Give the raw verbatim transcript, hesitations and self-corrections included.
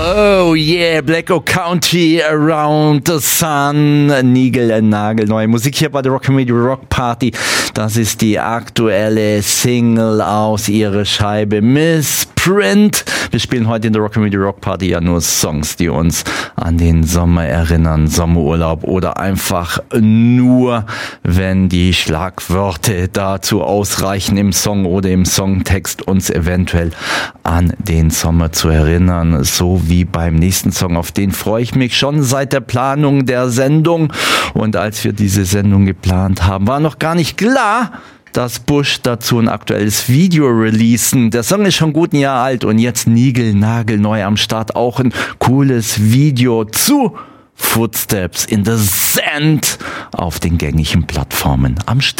Oh yeah, Black Oak County, Around the Sun, Nigel Nagel, neue Musik hier bei der Rock'n'Radio Rock Party. Das ist die aktuelle Single aus ihrer Scheibe Missprint. Wir spielen heute in der Rock'n'Radio Rock Party ja nur Songs, die uns an den Sommer erinnern, Sommerurlaub oder einfach nur, wenn die Schlagwörter dazu ausreichen im Song oder im Songtext uns eventuell an den Sommer zu erinnern, so wie beim nächsten Song. Auf den freue ich mich schon seit der Planung der Sendung. Und als wir diese Sendung geplant haben, war noch gar nicht klar, dass Bush dazu ein aktuelles Video releasen. Der Song ist schon gut ein Jahr alt und jetzt Nigel Nagel neu am Start. Auch ein cooles Video zu Footsteps in the Sand auf den gängigen Plattformen am Start.